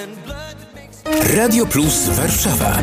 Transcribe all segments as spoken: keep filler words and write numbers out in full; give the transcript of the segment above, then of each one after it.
Radio Plus Warszawa.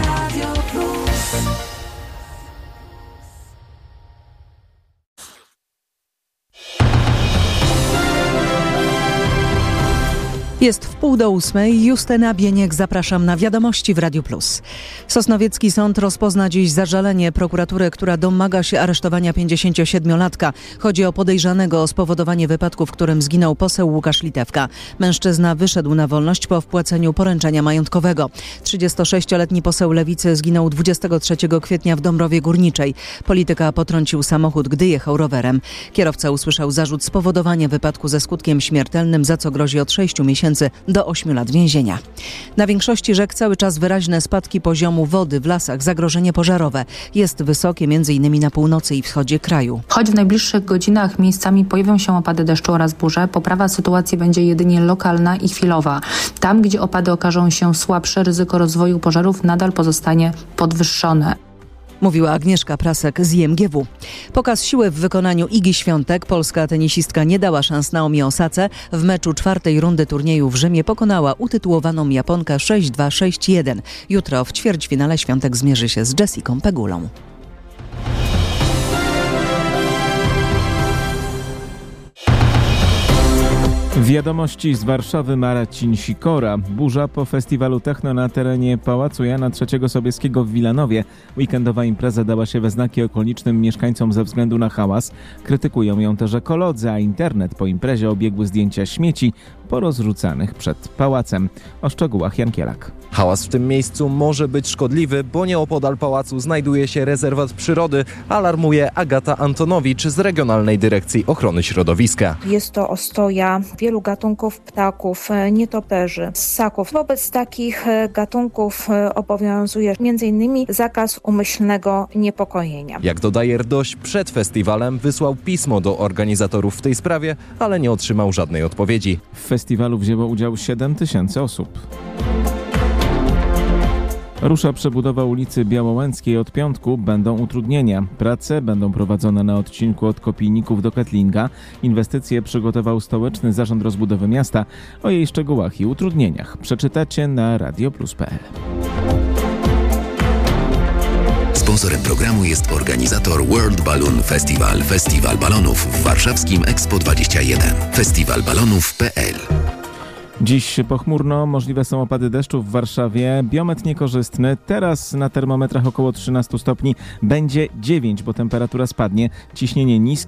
Jest w pół do ósmej. Justyna Bieniek, zapraszam na wiadomości w Radiu Plus. Sosnowiecki Sąd rozpozna dziś zażalenie prokuratury, która domaga się aresztowania pięćdziesięciosiedmiolatka. Chodzi o podejrzanego o spowodowanie wypadku, w którym zginął poseł Łukasz Litewka. Mężczyzna wyszedł na wolność po wpłaceniu poręczenia majątkowego. trzydziestosześcioletni poseł Lewicy zginął dwudziestego trzeciego kwietnia w Dąbrowie Górniczej. Polityka potrącił samochód, gdy jechał rowerem. Kierowca usłyszał zarzut spowodowania wypadku ze skutkiem śmiertelnym, za co grozi od sześciu miesięcy do ośmiu lat więzienia. Na większości rzek cały czas wyraźne spadki poziomu wody, w lasach zagrożenie pożarowe. Jest wysokie m.in. na północy i wschodzie kraju. Choć w najbliższych godzinach miejscami pojawią się opady deszczu oraz burze, poprawa sytuacji będzie jedynie lokalna i chwilowa. Tam, gdzie opady okażą się słabsze, ryzyko rozwoju pożarów nadal pozostanie podwyższone. Mówiła Agnieszka Prasek z I M G W. Pokaz siły w wykonaniu Igi Świątek. Polska tenisistka nie dała szans Naomi Osace. W meczu czwartej rundy turnieju w Rzymie pokonała utytułowaną Japonkę sześć dwa sześć jeden. Jutro w ćwierćfinale Świątek zmierzy się z Jessicą Pegulą. Wiadomości z Warszawy, Marcin Sikora. Burza po festiwalu techno na terenie Pałacu Jana trzeciego Sobieskiego w Wilanowie. Weekendowa impreza dała się we znaki okolicznym mieszkańcom ze względu na hałas. Krytykują ją też ekolodzy, a internet po imprezie obiegły zdjęcia śmieci porozrzucanych przed pałacem. O szczegółach Jan Kielak. Hałas w tym miejscu może być szkodliwy, bo nieopodal pałacu znajduje się rezerwat przyrody, alarmuje Agata Antonowicz z Regionalnej Dyrekcji Ochrony Środowiska. Jest to ostoja wielu gatunków ptaków, nietoperzy, ssaków. Wobec takich gatunków obowiązuje między innymi zakaz umyślnego niepokojenia. Jak dodaje R D O Ś, przed festiwalem wysłał pismo do organizatorów w tej sprawie, ale nie otrzymał żadnej odpowiedzi. W festiwalu wzięło udział siedem tysięcy osób. Rusza przebudowa ulicy Białołęckiej. Od piątku będą utrudnienia. Prace będą prowadzone na odcinku od Kopijników do Ketlinga. Inwestycje przygotował Stołeczny Zarząd Rozbudowy Miasta. O jej szczegółach i utrudnieniach przeczytacie na radioplus kropka p l. Sponsorem programu jest organizator World Balloon Festival. Festiwal balonów w warszawskim Expo dwadzieścia jeden. festiwal balonów kropka p l. Dziś pochmurno, możliwe są opady deszczu w Warszawie, biometr niekorzystny, teraz na termometrach około trzynaście stopni, będzie dziewięć, bo temperatura spadnie, ciśnienie niskie.